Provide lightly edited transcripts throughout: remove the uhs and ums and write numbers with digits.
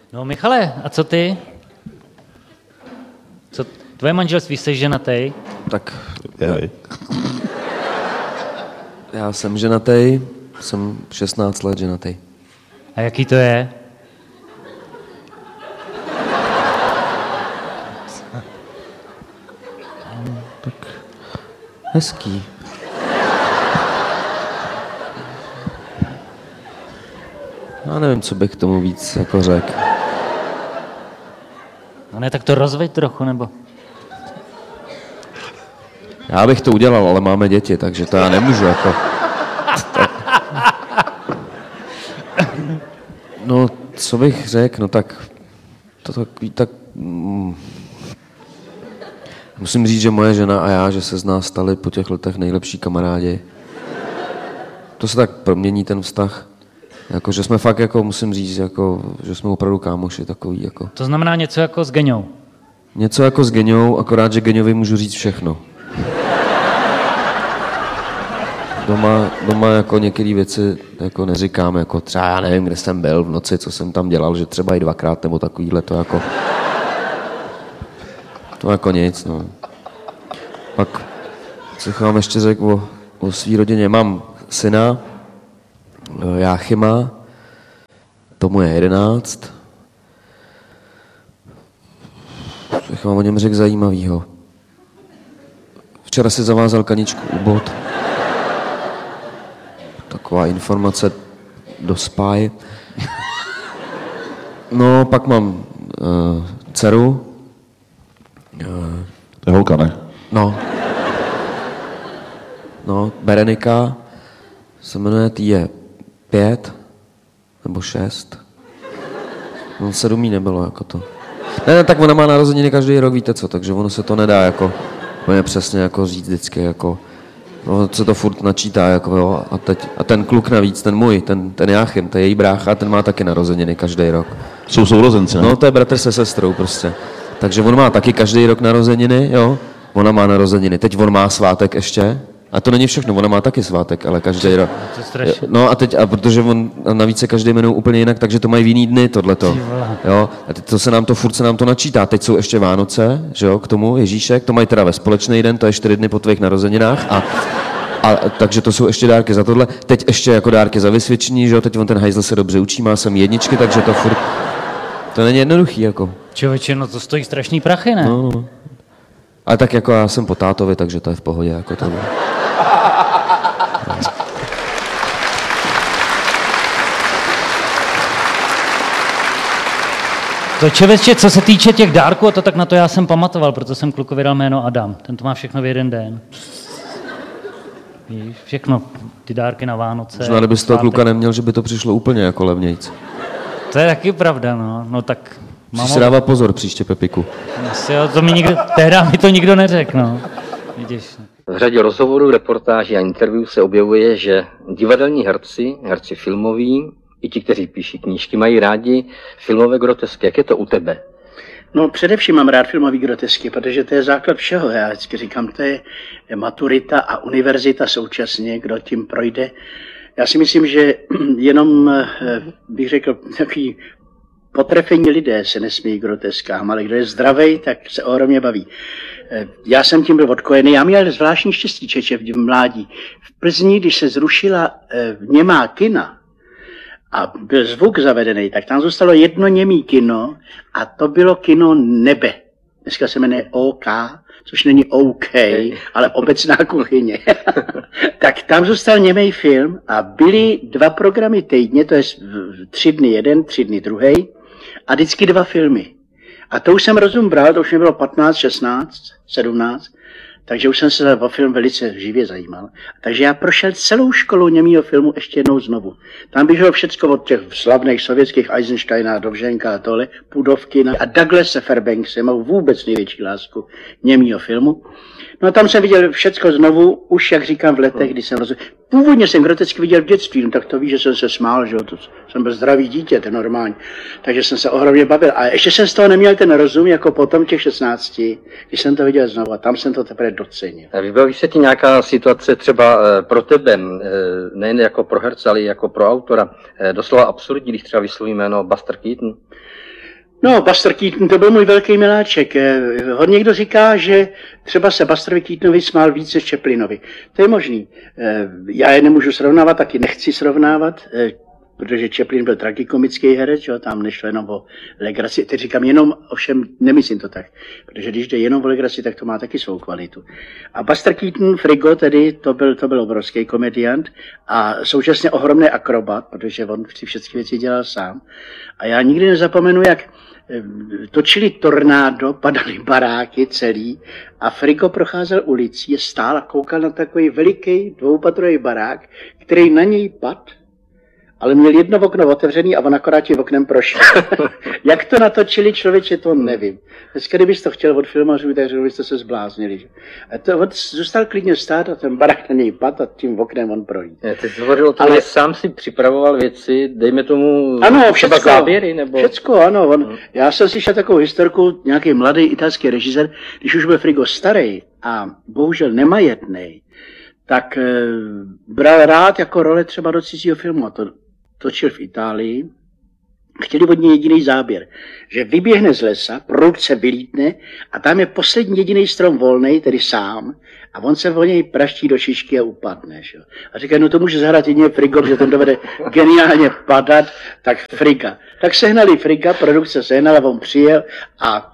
No Michale, a co ty? Co tvoje manželství, jsi ženatý? Tak já jsem ženatý, jsem 16 let ženatý. A jaký to je? Tak hezký. Já nevím, co bych k tomu víc jako řekl. No ne, tak to rozveď trochu, nebo? Já bych to udělal, ale máme děti, takže to já nemůžu jako... No, co bych řekl, no tak... Musím říct, že moje žena a já, že se z nás stali po těch letech nejlepší kamarádi. To se tak promění ten vztah. Jako, že jsme fakt, jako, musím říct, jako, že jsme opravdu kámoši takový. Jako. To znamená něco jako s Geňou. Něco jako s Geňou, akorát, že Geňovi můžu říct všechno. Doma jako některé věci jako neříkám, jako třeba já nevím, kde jsem byl v noci, co jsem tam dělal, že třeba i 2krát nebo takovýhle, to jako nic, no. Pak, co vám ještě řekl o svý rodině, mám syna, Jáchyma, tomu je 11. Co vám o něm řekl zajímavýho. Včera si zavázal kaničku u bod. Taková informace do spáje. No, pak mám dceru. To je holka, ne? No, Berenika se jmenuje, tý je 5 nebo 6. No, 7 jí nebylo, jako to. Ne, tak ona má narozeniny každý rok, víte co, takže ono se to nedá, jako, úplně přesně, jako říct vždycky, jako, no, se to furt načítá, jako, jo, a ten kluk navíc, ten můj, ten Jáchym, to je její brácha, ten má taky narozeniny každý rok. Jsou sourozenci, ne? No, to je bratr se sestrou, prostě. Takže on má taky každý rok narozeniny, jo, ona má narozeniny, teď on má svátek ještě. A to není všechno, ona má taky svátek, ale každý rok. No a protože on navíc se každý jmenuje úplně jinak, takže to mají v jiný dny tohleto. Jo? A teď furt se nám to načítá. Teď jsou ještě Vánoce, že jo, k tomu Ježíšek, to mají teda ve společný den, to je 4 dny po tvých narozeninách a takže to jsou ještě dárky za tohle. Teď ještě jako dárky za vysvědčení, že jo, teď on ten hajzl se dobře učí, má sem 1, takže to furt, to není jednoduchý, jako. Člověče, no to stojí strašný prachy, ne? No. Ale tak jako já jsem po tátovi, takže to je v pohodě, jako to. To člověče, co se týče těch dárků, tak na to já jsem pamatoval, proto jsem klukovi dal jméno Adam. Ten to má všechno v jeden den. Víš, všechno, ty dárky na Vánoce. Možná, kdyby z toho kluka neměl, že by to přišlo úplně jako levnějc. To je taky pravda, no. No tak... Musíš si dávat pozor příště, Pepiku. Jo, tehdy mi to nikdo neřekl, no. Vidíš. V řadě rozhovorů, reportáží a interview se objevuje, že divadelní herci filmoví, i ti, kteří píší knížky, mají rádi filmové grotesky. Jak je to u tebe? No především mám rád filmový grotesky, protože to je základ všeho. Já vždycky říkám, to je maturita a univerzita současně, kdo tím projde. Já si myslím, že jenom, bych řekl, takový potrefení lidé se nesmí groteskám, ale kdo je zdravej, tak se ohromně baví. Já jsem tím byl odkojený. Já měl zvláštní štěstí, čeče, v mládí. V Plzni, když se zrušila němá kina a byl zvuk zavedený, tak tam zůstalo jedno němý kino a to bylo kino Nebe. Dneska se jmenuje OK, což není OK, ale obecná kuchyně. Tak tam zůstal němej film a byly 2 programy týdně, to je 3 dny jeden, 3 dny druhý, a vždycky 2 filmy. A to už jsem rozum bral, to už mě bylo 15, 16, 17, takže už jsem se o film velice živě zajímal. Takže já prošel celou školu němýho filmu ještě jednou znovu. Tam běželo všecko od těch slavných sovětských Eisensteina, Dovženka a tohle, Pudovkina a Douglase Fairbankse, mám vůbec největší lásku němýho filmu. No a tam jsem viděl všecko znovu, už jak říkám v letech, kdy jsem rozuměl. Původně jsem grotesky viděl v dětství, no tak to víš, že jsem se smál, že jo, to jsem byl zdravý dítě, to je normální. Takže jsem se ohromně bavil. A ještě jsem z toho neměl ten rozum, jako potom těch 16, když jsem to viděl znovu a tam jsem to teprve docenil. Vybaví se ti nějaká situace třeba pro tebe, nejen jako pro herce, ale i jako pro autora, doslova absurdní, když třeba vysloví jméno Buster Keaton? No, Buster Keaton, to byl můj velký miláček. Někdo říká, že třeba se Busterovi Keatonovi smál více než Chaplinovi. To je možný. Já je nemůžu srovnávat, taky nechci srovnávat, protože Chaplin byl tragikomický herec, jo, tam nešlo jenom o legraci. Teď říkám jenom, ovšem nemyslím to tak, protože když jde jenom o legraci, tak to má taky svou kvalitu. A Buster Keaton, Frigo, tedy, to byl obrovský komediant a současně ohromný akrobat, protože on si všechny věci dělal sám. A já nikdy nezapomenu, jak točili tornádo, padaly baráky celý a Frigo procházel ulicí, stál a koukal na takový veliký dvoupatrový barák, který na něj padl, ale měl jedno okno otevřený a on akorát tím oknem prošel. Jak to natočili, člověče, to nevím. Dneska, kdybys to chtěl od filmařů, tak byste se zbláznili. Že? A to on zůstal klidně stát a ten barák na něj padl a tím oknem on projít. Ty jsi hovořil o tom, ale sám si připravoval věci, dejme tomu ano, třeba záběry, nebo... Všecko, ano. Já jsem si šel takovou historku, nějaký mladý italský režisér, když už byl Frigo starý a bohužel nemajetný, tak bral rád jako role třeba do cizího filmu. A to točil v Itálii. Chtěli od něj jediný záběr, že vyběhne z lesa, prudce vylítne a tam je poslední jediný strom volnej, tedy sám, a on se o něj praští do šišky a upadne. Že? A říká, no to může zahrát jedině Frigo, protože ten dovede geniálně padat, tak Friga. Tak sehnali Friga, produkce sehnala, on přijel a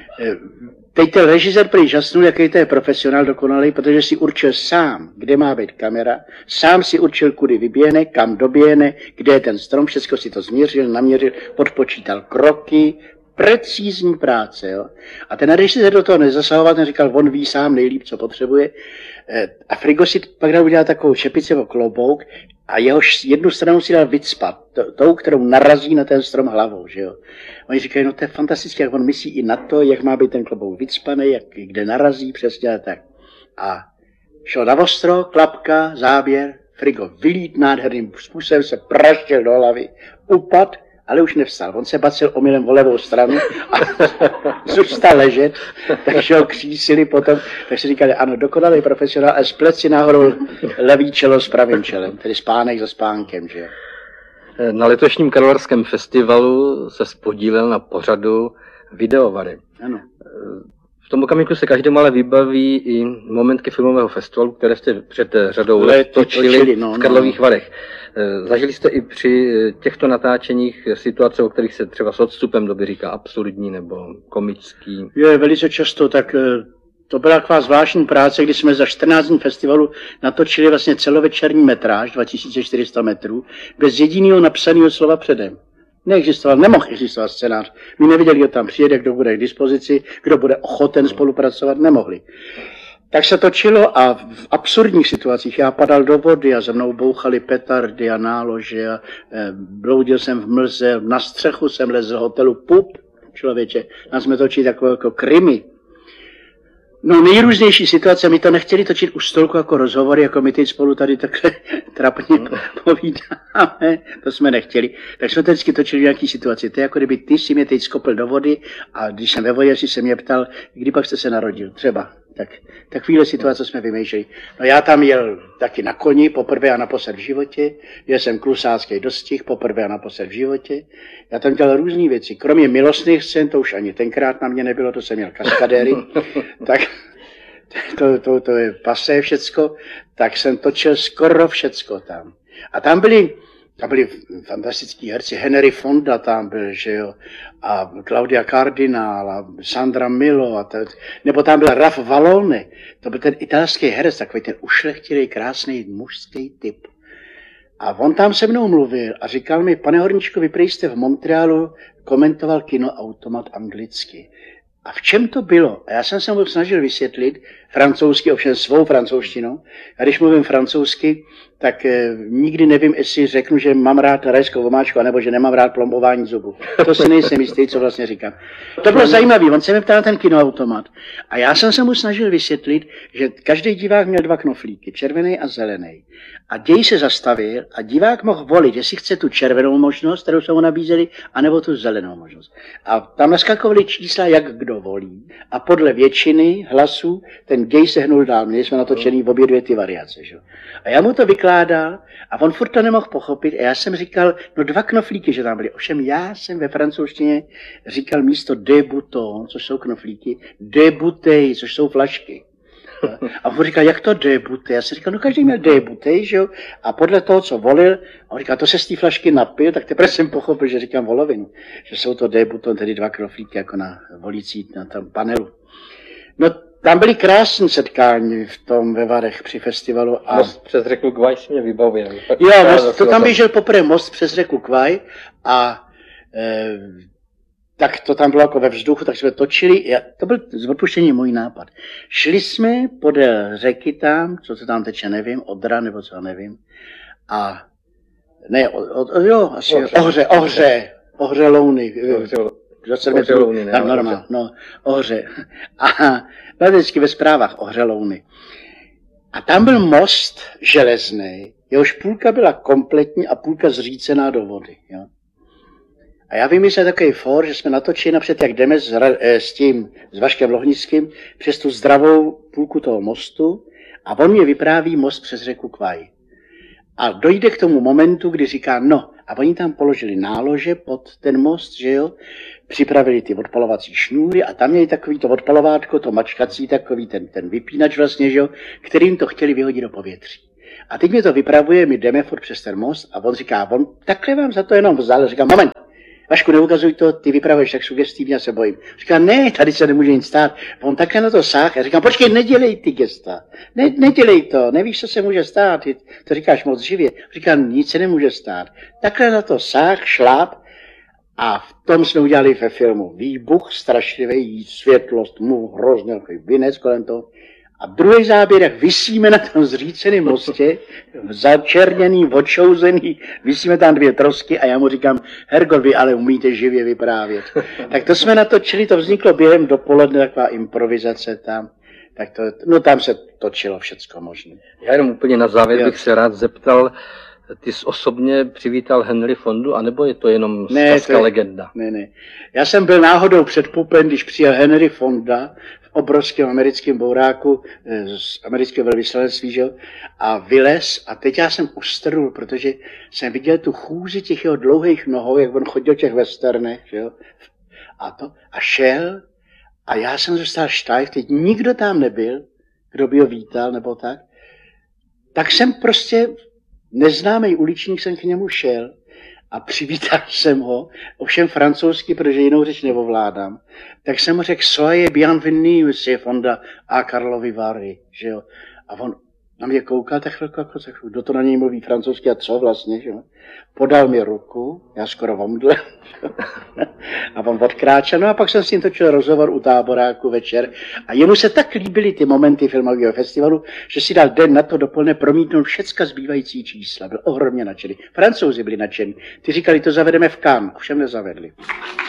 teď ten režisér prý žasnul, jaký to je profesionál dokonalý, protože si určil sám, kde má být kamera, sám si určil, kudy vyběhne, kam doběhne, kde je ten strom, všechno si to změřil, naměřil, podpočítal kroky, precízní práce. Jo? A ten režisér do toho nezasahoval, ten říkal, on ví sám nejlíp, co potřebuje. A Frigo si pak dal udělat takovou čepici o klobouk a jeho jednu stranu si dal vycpat, tou, kterou narazí na ten strom hlavou. Že jo? Oni říkají, no to je fantastické, jak on myslí i na to, jak má být ten klobouk vycpaný, kde narazí, přesně a tak. A šlo na ostro, klapka, záběr, Frigo vylít nádherným způsobem, se praštil do hlavy, upad, ale už nevstal. On se bacil omylem o levou stranu a zůstal ležet, takže ho křísili potom, tak si říkali, ano, dokonalý profesionál, a splet si nahoru levý čelo s pravým čelem, tedy spánek za spánkem, že jo. Na letošním Karlovarském festivalu se podílel na pořadu Videovary. Ano. V tom okamžiku se každému ale vybaví i momentky filmového festivalu, které jste před řadou let točili v Karlových Varech. Zažili jste i při těchto natáčeních situace, o kterých se třeba s odstupem doby říká absurdní nebo komický? Je velice často, tak to byla taková zvláštní práce, kdy jsme za 14 dní festivalu natočili vlastně celovečerní metráž, 2400 metrů, bez jediného napsaného slova předem. Nemohl existovat scénář. My nevěděli, kdo tam přijede, kdo bude k dispozici, kdo bude ochoten spolupracovat, nemohli. Tak se točilo a v absurdních situacích já padal do vody a za mnou bouchaly petardy a nálože a bloudil jsem v mlze, na střechu jsem lezl hotelu Pup, člověče, nás jsme točili takové jako krimi. No nejrůznější situace, my to nechtěli točit u stolku jako rozhovory, jako my teď spolu tady takhle trapně povídáme, to jsme nechtěli. Tak jsme to vždycky točili v nějaký situaci. To je jako kdyby ty si mě teď skopil do vody a když jsem ve vodě, si se mě ptal, kdy pak jste se narodil, třeba. Tak takovýhle situace jsme vymýšleli. No já tam jel taky na koni, poprvé a naposled v životě, jel jsem klusácký dostih, poprvé a naposled v životě. Já tam dělal různé věci, kromě milostných scén, to už ani tenkrát na mě nebylo, to jsem měl kaskadéry, tak to je pasé všecko, tak jsem točil skoro všecko tam. A tam byli fantastický herci, Henry Fonda tam byl, že jo, a Claudia Cardinal a Sandra Milo, nebo tam byl Ralph Valone, to byl ten italský herec, takový ten ušlechtilý, krásný mužský typ. A on tam se mnou mluvil a říkal mi, pane Horníčku, vy prý jste v Montrealu komentoval Kinoautomat anglicky. A v čem to bylo? A já jsem se mu snažil vysvětlit francouzsky, ovšem svou francouzštinou. A když mluvím francouzsky, tak nikdy nevím, jestli řeknu, že mám rád rajskou omáčku, anebo že nemám rád plombování zubů. To si nejsem jistý, co vlastně říkám. To bylo zajímavé, on se mi ptal ten Kinoautomat. A já jsem se mu snažil vysvětlit, že každý divák měl 2 knoflíky, červený a zelený. A děj se zastavil a divák mohl volit, jestli chce tu červenou možnost, kterou jsme mu nabízeli, anebo tu zelenou možnost. A tam naskakovaly čísla, jak kdo volí. A podle většiny hlasů ten ten gej se hnul dál, měli jsme natočený v obě dvě ty variace. Že? A já mu to vykládal a on furt to nemohl pochopit a já jsem říkal, no 2 knoflíky, že tam byly. Ovšem já jsem ve francouzštině říkal místo de bouton, což jsou knoflíky, de bouteille, což jsou flašky. A on říkal, jak to de bouteille? Já jsem říkal, no každý měl de bouteille, že jo? A podle toho, co volil, a on říkal, to se z té flašky napil, tak teprve jsem pochopil, že říkám volovinu. Že jsou to de bouton, tedy 2 knoflíky jako na volící, na tom panelu. No, tam byly krásné setkání v tom ve Varech při festivalu. A... Most přes řeku Kvaj si mě vybavil. Jo, to tam běžel poprvé most přes řeku Kvaj a tak to tam bylo jako ve vzduchu, tak jsme točili, to byl z odpuštění můj nápad. Šli jsme podél řeky tam, co se tam teče, nevím, Odra nebo co, nevím. A ne, asi Ohře Louny. Ohře Louny, ne? Normálně, no, Ohře. A vždycky ve zprávách Ohře Louny. A tam byl most železný, jehož půlka byla kompletní a půlka zřícená do vody. Jo. A já vymyslel takový for, že jsme natočili napřed, jak jdeme s Vaškem Lohnickým přes tu zdravou půlku toho mostu a on mě vypráví most přes řeku Kvaj. A dojde k tomu momentu, kdy říká, no, a oni tam položili nálože pod ten most, že jo, připravili ty odpalovací šňůry a tam měli takový to odpalovátko, to mačkací, takový ten vypínač vlastně, že jo, kterým to chtěli vyhodit do povětří. A teď mi to vypravuje, my jdeme furt přes ten most a on říká, on takhle vám za to jenom vzal, říká, moment, Vašku, neukazuj to, ty vypravuješ tak sugestivně, já se bojím. Říká, ne, tady se nemůže nic stát. On takhle na to sáh. Já říkám, počkej, nedělej ty gesta. Nedělej to, nevíš, co se může stát. Ty to říkáš moc živě. Říká, nic se nemůže stát. Takhle na to sáh, šláp. A v tom jsme udělali ve filmu výbuch, strašlivý, světlost, hrozně vinec kolem toho. A druhý záběr, jak visíme na tom zříceném mostě, začerněný, odšouzený, visíme tam 2 trosky a já mu říkám, Hergot, vy ale umíte živě vyprávět. Tak to jsme natočili, to vzniklo během dopoledne, taková improvizace tam. Tak to, no tam se točilo všecko možné. Já jenom úplně na závěr bych se rád zeptal, ty jsi osobně přivítal Henry Fondu, anebo je to jenom zkazka legenda? Ne. Já jsem byl náhodou před pupem, když přijel Henry Fonda v obrovském americkém bouráku z amerického velvyslanectví, že? A vylez a teď já jsem ustrnul, protože jsem viděl tu chůzi těch jeho dlouhých nohou, jak on chodil těch westernech, že? A šel a já jsem zůstal štajf, teď nikdo tam nebyl, kdo by ho vítal nebo tak. Tak jsem prostě neznámý uličník jsem k němu šel a přivítal jsem ho, ovšem francouzsky, protože jinou řeč neovládám, tak jsem mu řekl, soyez bienvenue, monsieur Fonda a Karlovy Vary, že jo. A on na mě koukal tak chvilku, kdo to na něj mluví francouzsky a co vlastně, že jo. Podal mi ruku, já skoro omdlel, a on odkráčel, no a pak jsem s ním točil rozhovor u Táboráku večer a jemu se tak líbily ty momenty filmového festivalu, že si dal den na to dopoledne promítnout všecka zbývající čísla, byl ohromně nadšený. Francouzi byli nadšení, ty říkali, to zavedeme v Cannes, ovšem nezavedli.